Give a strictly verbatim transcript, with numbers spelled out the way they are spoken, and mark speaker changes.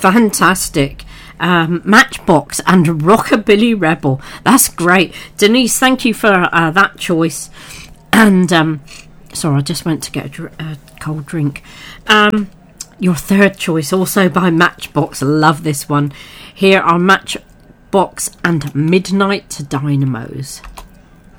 Speaker 1: Fantastic. Um, Matchbox and Rockabilly Rebel. That's great. Denise, thank you for uh, that choice. And, um, sorry, I just went to get a, dr- a cold drink. Um, your third choice, also by Matchbox. Love this one. Here are Matchbox and Midnight Dynamos.